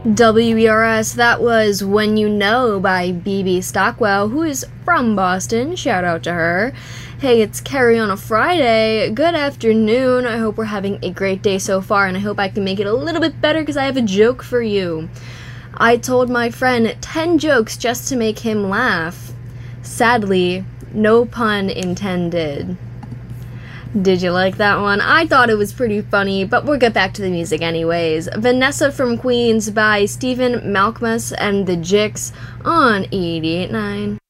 WERS, that was When You Know by BB Stockwell, who is from Boston. Shout out to her. Hey, it's Carrie on a Friday. Good afternoon. I hope we're having a great day so far, and I hope I can make it a little bit better because I have a joke for you. I told my friend 10 jokes just to make him laugh. Sadly, no pun intended. Did you like that one? I thought it was pretty funny, but we'll get back to the music anyways. Vanessa from Queens by Stephen Malkmus and the Jicks on 88.9.